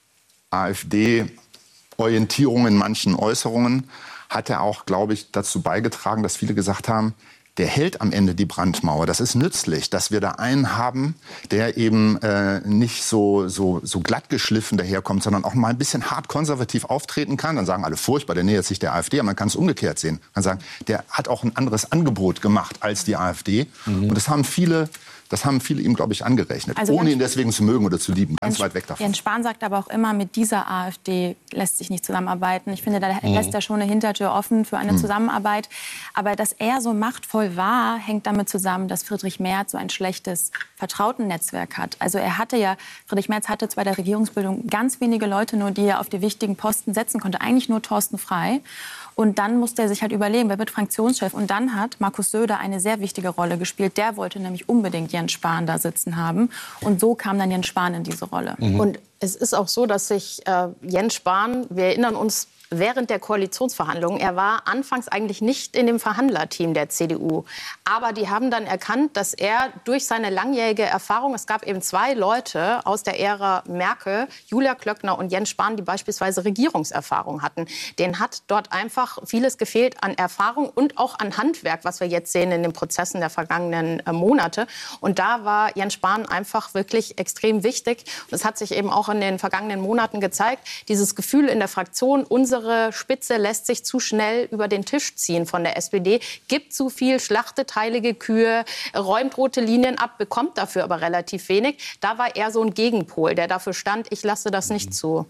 AfD-Orientierung in manchen Äußerungen, hat er auch, glaube ich, dazu beigetragen, dass viele gesagt haben, der hält am Ende die Brandmauer. Das ist nützlich, dass wir da einen haben, der eben äh, nicht so, so, so glatt geschliffen daherkommt, sondern auch mal ein bisschen hart konservativ auftreten kann. Dann sagen alle, furchtbar, der nähert sich der AfD. Aber man kann es umgekehrt sehen. Man kann sagen, der hat auch ein anderes Angebot gemacht als die AfD. Mhm. Und das haben viele... Das haben viele ihm, glaube ich, angerechnet, also ohne ihn deswegen zu mögen oder zu lieben. Ganz Jens, weit weg davon. Jens Spahn sagt aber auch immer, mit dieser AfD lässt sich nicht zusammenarbeiten. Ich finde, da mhm. lässt er schon eine Hintertür offen für eine mhm. Zusammenarbeit. Aber dass er so machtvoll war, hängt damit zusammen, dass Friedrich Merz so ein schlechtes Vertrautennetzwerk hat. Also er hatte ja, Friedrich Merz hatte bei der Regierungsbildung ganz wenige Leute nur, die er auf die wichtigen Posten setzen konnte. Eigentlich nur Thorsten Frey. Und dann musste er sich halt überlegen, wer wird Fraktionschef. Und dann hat Markus Söder eine sehr wichtige Rolle gespielt. Der wollte nämlich unbedingt Jens Spahn da sitzen haben. Und so kam dann Jens Spahn in diese Rolle. Mhm. Und es ist auch so, dass sich äh, Jens Spahn, wir erinnern uns, während der Koalitionsverhandlungen, er war anfangs eigentlich nicht in dem Verhandlerteam der C D U. Aber die haben dann erkannt, dass er durch seine langjährige Erfahrung, es gab eben zwei Leute aus der Ära Merkel, Julia Klöckner und Jens Spahn, die beispielsweise Regierungserfahrung hatten. Denen hat dort einfach vieles gefehlt an Erfahrung und auch an Handwerk, was wir jetzt sehen in den Prozessen der vergangenen äh, Monate. Und da war Jens Spahn einfach wirklich extrem wichtig. Und es hat sich eben auch in den vergangenen Monaten gezeigt, dieses Gefühl in der Fraktion, unsere Spitze lässt sich zu schnell über den Tisch ziehen von der S P D, gibt zu viel, schlachtet heilige Kühe, räumt rote Linien ab, bekommt dafür aber relativ wenig. Da war er so ein Gegenpol, der dafür stand, ich lasse das nicht zu.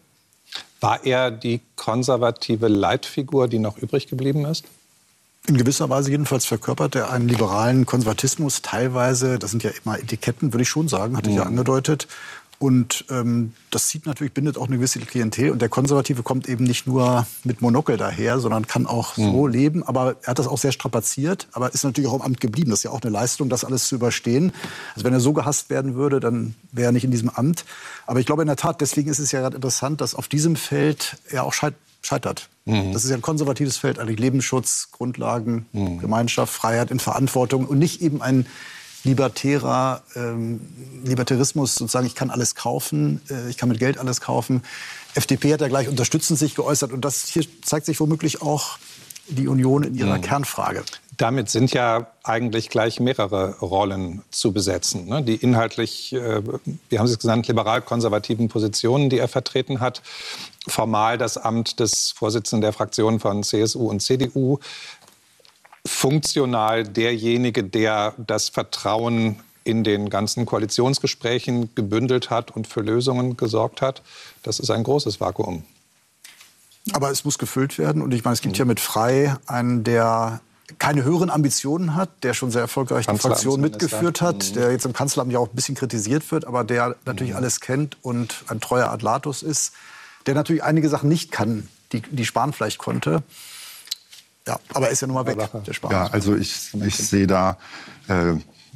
War er die konservative Leitfigur, die noch übrig geblieben ist? In gewisser Weise jedenfalls verkörpert er einen liberalen Konservatismus. Teilweise, das sind ja immer Etiketten, würde ich schon sagen, hatte ich ja angedeutet. Und ähm, das zieht natürlich, bindet auch eine gewisse Klientel. Und der Konservative kommt eben nicht nur mit Monokel daher, sondern kann auch mhm. so leben. Aber er hat das auch sehr strapaziert, aber ist natürlich auch im Amt geblieben. Das ist ja auch eine Leistung, das alles zu überstehen. Also wenn er so gehasst werden würde, dann wäre er nicht in diesem Amt. Aber ich glaube in der Tat, deswegen ist es ja gerade interessant, dass auf diesem Feld er auch scheit- scheitert. Mhm. Das ist ja ein konservatives Feld, eigentlich Lebensschutz, Grundlagen, mhm. Gemeinschaft, Freiheit in Verantwortung und nicht eben ein libertärer ähm, Libertarismus, sozusagen, ich kann alles kaufen, äh, ich kann mit Geld alles kaufen. F D P hat ja gleich unterstützend sich geäußert und das hier zeigt sich womöglich auch die Union in ihrer mhm. Kernfrage. Damit sind ja eigentlich gleich mehrere Rollen zu besetzen, ne? Die inhaltlich, äh, wie haben Sie es genannt, liberal-konservativen Positionen, die er vertreten hat. Formal das Amt des Vorsitzenden der Fraktionen von C S U und C D U. Funktional derjenige, der das Vertrauen in den ganzen Koalitionsgesprächen gebündelt hat und für Lösungen gesorgt hat. Das ist ein großes Vakuum. Aber es muss gefüllt werden. Und ich meine, es gibt ja mit Frei einen, der keine höheren Ambitionen hat, der schon sehr erfolgreich die Fraktion mitgeführt hat, der jetzt im Kanzleramt ja auch ein bisschen kritisiert wird, aber der natürlich alles kennt und ein treuer Adlatus ist, der natürlich einige Sachen nicht kann, die, die Spahn vielleicht konnte. Ja, aber er ist ja nun mal weg, der Spahn. Ja, also ich, ich sehe da äh,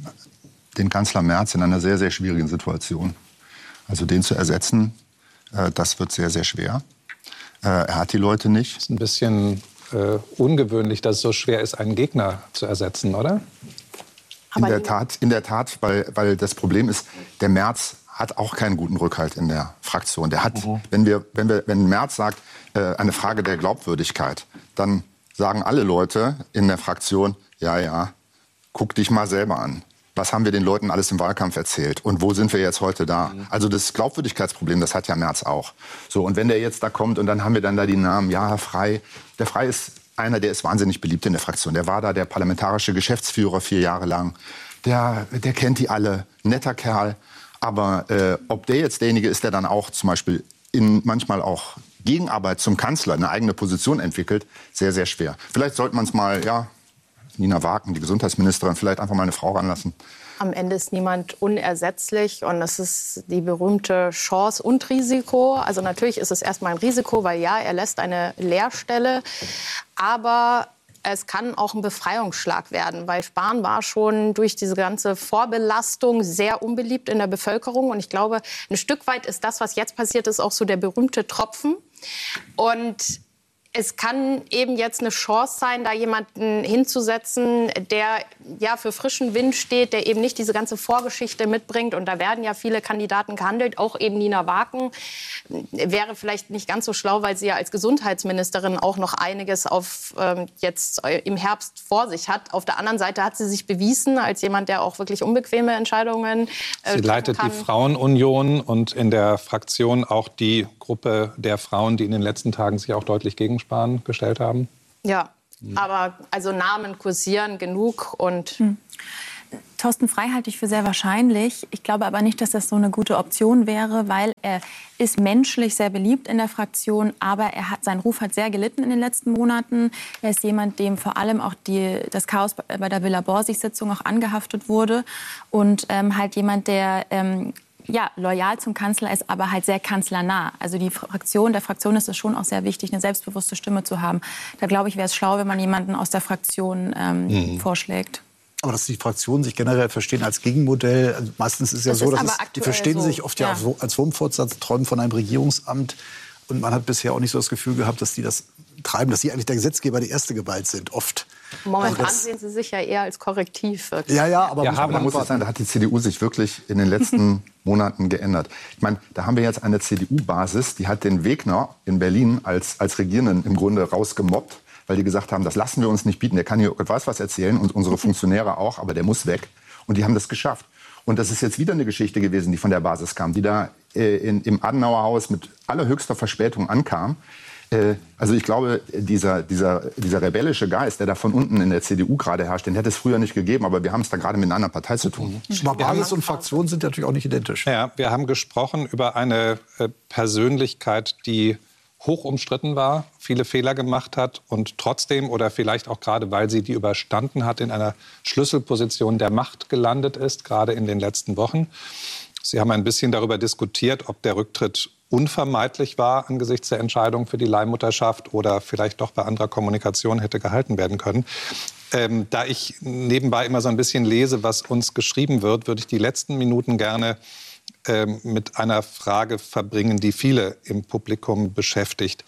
den Kanzler Merz in einer sehr, sehr schwierigen Situation. Also den zu ersetzen, äh, das wird sehr, sehr schwer. Äh, er hat die Leute nicht. Das ist ein bisschen äh, ungewöhnlich, dass es so schwer ist, einen Gegner zu ersetzen, oder? In der Tat, in der Tat, weil, weil das Problem ist, der Merz hat auch keinen guten Rückhalt in der Fraktion. Der hat, mhm. wenn wir, wenn wir, wenn Merz sagt, äh, eine Frage der Glaubwürdigkeit, dann sagen alle Leute in der Fraktion, ja, ja, guck dich mal selber an. Was haben wir den Leuten alles im Wahlkampf erzählt? Und wo sind wir jetzt heute da? Mhm. Also das Glaubwürdigkeitsproblem, das hat ja Merz auch. So, und wenn der jetzt da kommt und dann haben wir dann da die Namen, ja, Herr Frei. Der Frei ist einer, der ist wahnsinnig beliebt in der Fraktion. Der war da der parlamentarische Geschäftsführer vier Jahre lang. Der, der kennt die alle, netter Kerl. Aber äh, ob der jetzt derjenige ist, der dann auch zum Beispiel in manchmal auch Gegenarbeit zum Kanzler eine eigene Position entwickelt, sehr, sehr schwer. Vielleicht sollte man es mal, ja, Nina Wagen, die Gesundheitsministerin, vielleicht einfach mal eine Frau ranlassen. Am Ende ist niemand unersetzlich und es ist die berühmte Chance und Risiko. Also natürlich ist es erstmal ein Risiko, weil ja, er lässt eine Leerstelle, aber es kann auch ein Befreiungsschlag werden, weil Spahn war schon durch diese ganze Vorbelastung sehr unbeliebt in der Bevölkerung. Und ich glaube, ein Stück weit ist das, was jetzt passiert ist, auch so der berühmte Tropfen. Und es kann eben jetzt eine Chance sein, da jemanden hinzusetzen, der ja für frischen Wind steht, der eben nicht diese ganze Vorgeschichte mitbringt. Und da werden ja viele Kandidaten gehandelt, auch eben Nina Wagen. Wäre vielleicht nicht ganz so schlau, weil sie ja als Gesundheitsministerin auch noch einiges auf ähm, jetzt im Herbst vor sich hat. Auf der anderen Seite hat sie sich bewiesen als jemand, der auch wirklich unbequeme Entscheidungen äh, Sie leitet kann. Die Frauenunion und in der Fraktion auch die Gruppe der Frauen, die in den letzten Tagen sich auch deutlich gegen Spahn gestellt haben. Ja, aber also Namen kursieren genug und hm. Thorsten Frei halte ich für sehr wahrscheinlich. Ich glaube aber nicht, dass das so eine gute Option wäre, weil er ist menschlich sehr beliebt in der Fraktion, aber er hat, sein Ruf hat sehr gelitten in den letzten Monaten. Er ist jemand, dem vor allem auch die, das Chaos bei der Villa Borsig-Sitzung auch angehaftet wurde und ähm, halt jemand, der ähm, ja, loyal zum Kanzler ist, aber halt sehr kanzlernah. Also die Fraktion, der Fraktion ist es schon auch sehr wichtig, eine selbstbewusste Stimme zu haben. Da glaube ich, wäre es schlau, wenn man jemanden aus der Fraktion ähm, mhm. vorschlägt. Aber dass die Fraktionen sich generell verstehen als Gegenmodell, also meistens ist es ja das so, dass es, die verstehen so. sich oft ja, ja als Wurmfortsatz, träumen von einem Regierungsamt. Und man hat bisher auch nicht so das Gefühl gehabt, dass die das treiben, dass sie eigentlich der Gesetzgeber, die erste Gewalt sind, oft. Momentan also sehen Sie sich ja eher als Korrektiv. Wirklich. Ja, ja, aber ja, aber muss es sein, da hat die C D U sich wirklich in den letzten Monaten geändert. Ich meine, da haben wir jetzt eine C D U-Basis, die hat den Wegner in Berlin als, als Regierenden im Grunde rausgemobbt, weil die gesagt haben, das lassen wir uns nicht bieten. Der kann hier was was erzählen und unsere Funktionäre auch, aber der muss weg. Und die haben das geschafft. Und das ist jetzt wieder eine Geschichte gewesen, die von der Basis kam, die da äh, in, im Adenauer Haus mit allerhöchster Verspätung ankam. Äh, also ich glaube, dieser, dieser, dieser rebellische Geist, der da von unten in der C D U gerade herrscht, den hätte es früher nicht gegeben. Aber wir haben es da gerade mit einer anderen Partei zu tun. Mhm. Basis und Fraktion sind natürlich auch nicht identisch. Ja, wir haben gesprochen über eine äh, Persönlichkeit, die hoch umstritten war, viele Fehler gemacht hat und trotzdem oder vielleicht auch gerade, weil sie die überstanden hat, in einer Schlüsselposition der Macht gelandet ist, gerade in den letzten Wochen. Sie haben ein bisschen darüber diskutiert, ob der Rücktritt unvermeidlich war angesichts der Entscheidung für die Leihmutterschaft oder vielleicht doch bei anderer Kommunikation hätte gehalten werden können. Ähm, da ich nebenbei immer so ein bisschen lese, was uns geschrieben wird, würde ich die letzten Minuten gerne mit einer Frage verbringen, die viele im Publikum beschäftigt.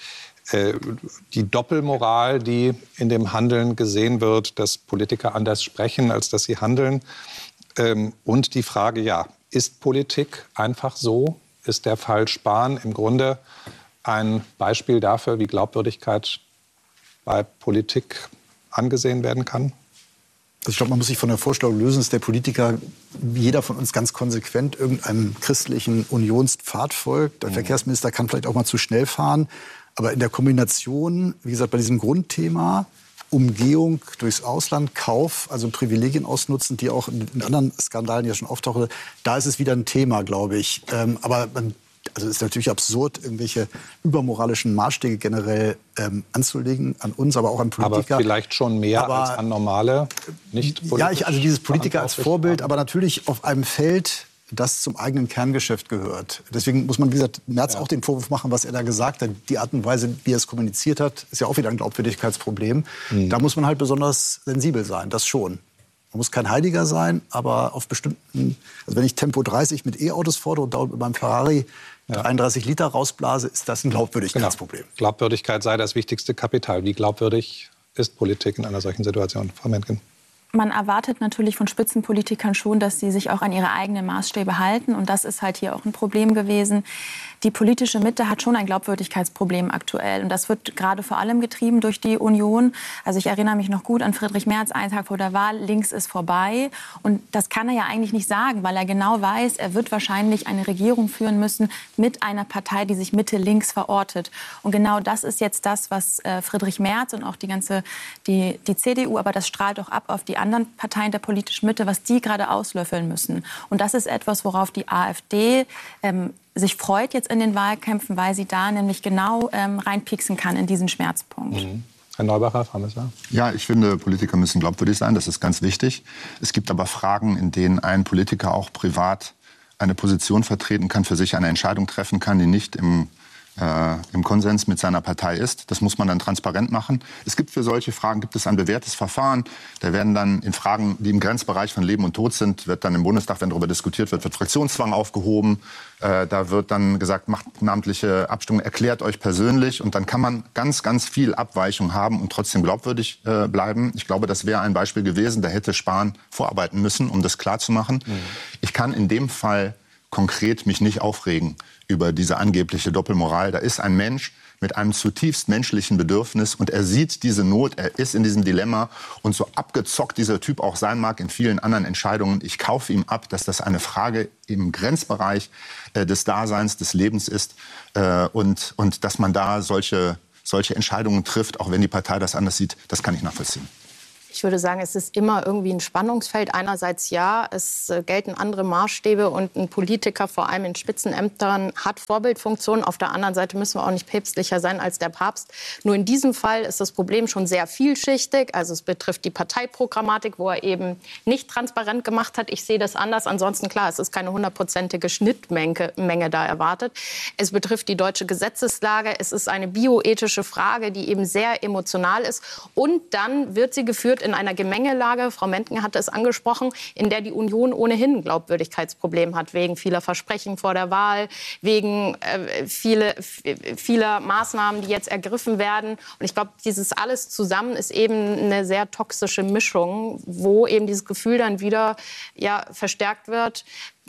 äh, die Doppelmoral, die in dem Handeln gesehen wird, dass Politiker anders sprechen, als dass sie handeln. Ähm, und die Frage, ja, ist Politik einfach so? Ist der Fall Spahn im Grunde ein Beispiel dafür, wie Glaubwürdigkeit bei Politik angesehen werden kann? Also ich glaube, man muss sich von der Vorstellung lösen, dass der Politiker, wie jeder von uns, ganz konsequent irgendeinem christlichen Unionspfad folgt. Der mhm. Verkehrsminister kann vielleicht auch mal zu schnell fahren. Aber in der Kombination, wie gesagt, bei diesem Grundthema, Umgehung durchs Ausland, Kauf, also Privilegien ausnutzen, die auch in anderen Skandalen ja schon auftauchen, da ist es wieder ein Thema, glaube ich. Ähm, aber man, also es ist natürlich absurd, irgendwelche übermoralischen Maßstäbe generell ähm, anzulegen an uns, aber auch an Politiker. Aber vielleicht schon mehr aber, als an normale, nicht Ja, ich, also dieses Politiker als Vorbild, aber natürlich auf einem Feld, das zum eigenen Kerngeschäft gehört. Deswegen muss man, wie gesagt, Merz ja. auch den Vorwurf machen, was er da gesagt hat. Die Art und Weise, wie er es kommuniziert hat, ist ja auch wieder ein Glaubwürdigkeitsproblem. Mhm. Da muss man halt besonders sensibel sein, das schon. Man muss kein Heiliger sein, aber auf bestimmten... Also wenn ich Tempo dreißig mit E-Autos fordere und dauernd mit meinem Ferrari ja. dreiunddreißig Liter rausblase, ist das ein Glaubwürdigkeitsproblem. Genau. Glaubwürdigkeit sei das wichtigste Kapital. Wie glaubwürdig ist Politik in einer solchen Situation, Frau Mentgen? Man erwartet natürlich von Spitzenpolitikern schon, dass sie sich auch an ihre eigenen Maßstäbe halten. Und das ist halt hier auch ein Problem gewesen. Die politische Mitte hat schon ein Glaubwürdigkeitsproblem aktuell. Und das wird gerade vor allem getrieben durch die Union. Also ich erinnere mich noch gut an Friedrich Merz, einen Tag vor der Wahl, links ist vorbei. Und das kann er ja eigentlich nicht sagen, weil er genau weiß, er wird wahrscheinlich eine Regierung führen müssen mit einer Partei, die sich Mitte-links verortet. Und genau das ist jetzt das, was äh, Friedrich Merz und auch die ganze die, die C D U, aber das strahlt auch ab auf die anderen Parteien der politischen Mitte, was die gerade auslöffeln müssen. Und das ist etwas, worauf die AfD ähm, sich freut jetzt in den Wahlkämpfen, weil sie da nämlich genau ähm, reinpieksen kann in diesen Schmerzpunkt. Mhm. Herr Neubacher, Frau Messer. Ja, ich finde, Politiker müssen glaubwürdig sein, das ist ganz wichtig. Es gibt aber Fragen, in denen ein Politiker auch privat eine Position vertreten kann, für sich eine Entscheidung treffen kann, die nicht im Äh, im Konsens mit seiner Partei ist. Das muss man dann transparent machen. Es gibt für solche Fragen gibt es ein bewährtes Verfahren. Da werden dann in Fragen, die im Grenzbereich von Leben und Tod sind, wird dann im Bundestag, wenn darüber diskutiert wird, wird Fraktionszwang aufgehoben. Äh, da wird dann gesagt, macht namentliche Abstimmung, erklärt euch persönlich. Und dann kann man ganz, ganz viel Abweichung haben und trotzdem glaubwürdig äh, bleiben. Ich glaube, das wäre ein Beispiel gewesen. Da hätte Spahn vorarbeiten müssen, um das klarzumachen. Mhm. Ich kann in dem Fall konkret mich nicht aufregen über diese angebliche Doppelmoral. Da ist ein Mensch mit einem zutiefst menschlichen Bedürfnis und er sieht diese Not, er ist in diesem Dilemma und so abgezockt dieser Typ auch sein mag in vielen anderen Entscheidungen. Ich kaufe ihm ab, dass das eine Frage im Grenzbereich äh, des Daseins, des Lebens ist äh, und, und dass man da solche, solche Entscheidungen trifft, auch wenn die Partei das anders sieht, das kann ich nachvollziehen. Ich würde sagen, es ist immer irgendwie ein Spannungsfeld. Einerseits ja, es äh, gelten andere Maßstäbe und ein Politiker, vor allem in Spitzenämtern, hat Vorbildfunktion. Auf der anderen Seite müssen wir auch nicht päpstlicher sein als der Papst. Nur in diesem Fall ist das Problem schon sehr vielschichtig. Also es betrifft die Parteiprogrammatik, wo er eben nicht transparent gemacht hat. Ich sehe das anders. Ansonsten klar, es ist keine hundertprozentige Schnittmenge Menge da erwartet. Es betrifft die deutsche Gesetzeslage. Es ist eine bioethische Frage, die eben sehr emotional ist. Und dann wird sie geführt in einer Gemengelage, Frau Mentgen hatte es angesprochen, in der die Union ohnehin ein Glaubwürdigkeitsproblem hat, wegen vieler Versprechen vor der Wahl, wegen äh, viele, vieler Maßnahmen, die jetzt ergriffen werden. Und ich glaube, dieses alles zusammen ist eben eine sehr toxische Mischung, wo eben dieses Gefühl dann wieder ja, verstärkt wird.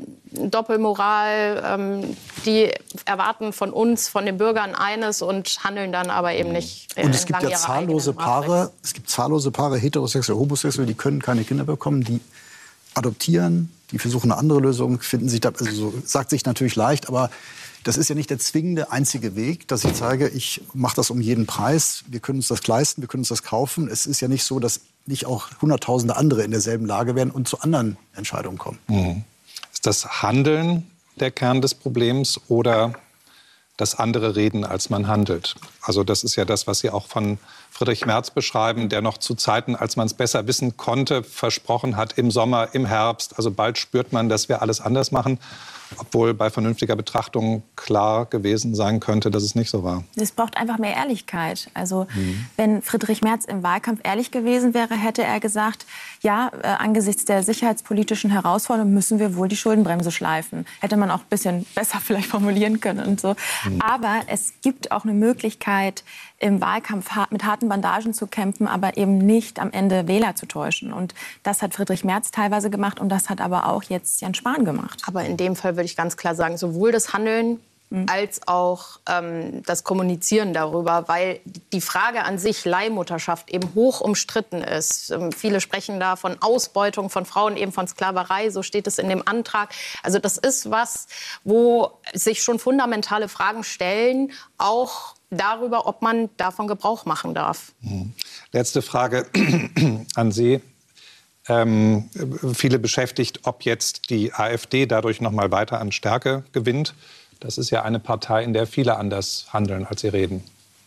Doppelmoral, ähm, die erwarten von uns, von den Bürgern eines und handeln dann aber eben nicht. Und es gibt ja zahllose Paare, es gibt zahllose Paare, heterosexuell, homosexuell, die können keine Kinder bekommen, die adoptieren, die versuchen eine andere Lösung, finden sich da, also so, sagt sich natürlich leicht, aber das ist ja nicht der zwingende einzige Weg, dass ich zeige, ich mache das um jeden Preis, wir können uns das leisten, wir können uns das kaufen. Es ist ja nicht so, dass nicht auch hunderttausende andere in derselben Lage wären und zu anderen Entscheidungen kommen. Mhm. Ist das Handeln der Kern des Problems oder das andere Reden, als man handelt? Also das ist ja das, was Sie auch von Friedrich Merz beschreiben, der noch zu Zeiten, als man es besser wissen konnte, versprochen hat, im Sommer, im Herbst, also bald spürt man, dass wir alles anders machen. Obwohl bei vernünftiger Betrachtung klar gewesen sein könnte, dass es nicht so war. Es braucht einfach mehr Ehrlichkeit. Also mhm. wenn Friedrich Merz im Wahlkampf ehrlich gewesen wäre, hätte er gesagt, ja, äh, angesichts der sicherheitspolitischen Herausforderungen müssen wir wohl die Schuldenbremse schleifen. Hätte man auch ein bisschen besser vielleicht formulieren können und so. Mhm. Aber es gibt auch eine Möglichkeit, im Wahlkampf mit harten Bandagen zu kämpfen, aber eben nicht am Ende Wähler zu täuschen. Und das hat Friedrich Merz teilweise gemacht und das hat aber auch jetzt Jens Spahn gemacht. Aber in dem Fall würde ich ganz klar sagen, sowohl das Handeln als auch ähm, das Kommunizieren darüber, weil die Frage an sich, Leihmutterschaft, eben hoch umstritten ist. Ähm, viele sprechen da von Ausbeutung von Frauen, eben von Sklaverei, so steht es in dem Antrag. Also das ist was, wo sich schon fundamentale Fragen stellen, auch darüber, ob man davon Gebrauch machen darf. Letzte Frage an Sie. Ähm, viele beschäftigt, ob jetzt die AfD dadurch noch mal weiter an Stärke gewinnt. Das ist ja eine Partei, in der viele anders handeln, als sie reden.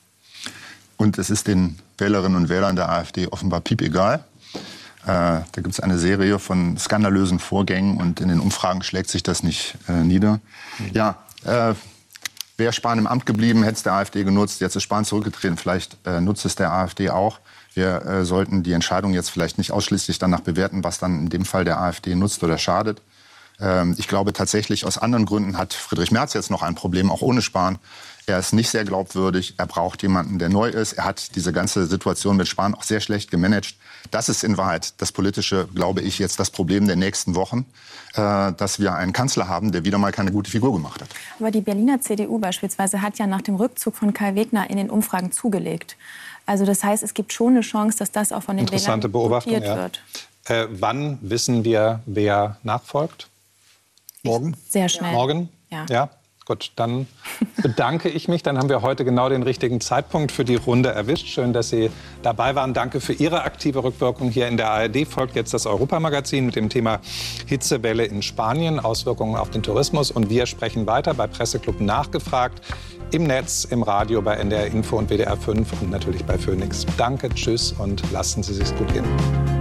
Und es ist den Wählerinnen und Wählern der AfD offenbar piepegal. Äh, da gibt es eine Serie von skandalösen Vorgängen und in den Umfragen schlägt sich das nicht äh, nieder. Mhm. Ja, äh, wäre Spahn im Amt geblieben, hätte es der AfD genutzt. Jetzt ist Spahn zurückgetreten, vielleicht äh, nutzt es der AfD auch. Wir äh, sollten die Entscheidung jetzt vielleicht nicht ausschließlich danach bewerten, was dann in dem Fall der AfD nutzt oder schadet. Ähm, ich glaube tatsächlich, aus anderen Gründen hat Friedrich Merz jetzt noch ein Problem, auch ohne Spahn. Er ist nicht sehr glaubwürdig. Er braucht jemanden, der neu ist. Er hat diese ganze Situation mit Spahn auch sehr schlecht gemanagt. Das ist in Wahrheit das politische, glaube ich, jetzt das Problem der nächsten Wochen, äh, dass wir einen Kanzler haben, der wieder mal keine gute Figur gemacht hat. Aber die Berliner C D U beispielsweise hat ja nach dem Rückzug von Kai Wegner in den Umfragen zugelegt. Also das heißt, es gibt schon eine Chance, dass das auch von den Interessante Wählern Beobachtung, ja. wird. Äh, wann wissen wir, wer nachfolgt? Morgen? Sehr schnell. Morgen? Ja. Ja. Gut, dann bedanke ich mich. Dann haben wir heute genau den richtigen Zeitpunkt für die Runde erwischt. Schön, dass Sie dabei waren. Danke für Ihre aktive Rückwirkung hier in der A R D. Folgt jetzt das Europamagazin mit dem Thema Hitzewelle in Spanien, Auswirkungen auf den Tourismus. Und wir sprechen weiter bei Presseclub Nachgefragt, im Netz, im Radio, bei N D R Info und W D R fünf und natürlich bei Phoenix. Danke, tschüss und lassen Sie es sich gut gehen.